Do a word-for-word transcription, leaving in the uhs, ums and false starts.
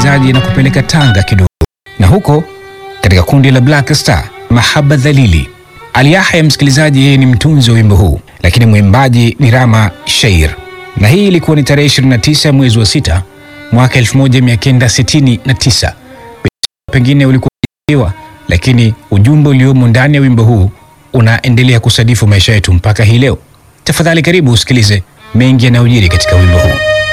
msikilizaji, na kupeleka Tanga kidogo, na huko katika kundi la Black Star, Mahaba Dhalili. Ali Yahya, msikilizaji, yeye ni mtunzi wa wimbo huu, lakini mwimbaji ni Rama Shair, na hii ilikuwa ni tarehe ishirini na tisa mwezi wa sita mwaka elfu moja mia kenda sitini na tisa. Pengine ulikuwa, lakini ujumbe uliomo ndani ya wimbo huu unaendelea kusadifu maisha yetu mpaka hii leo. Tafadhali karibu usikilize mengi yanayojiri katika wimbo huu.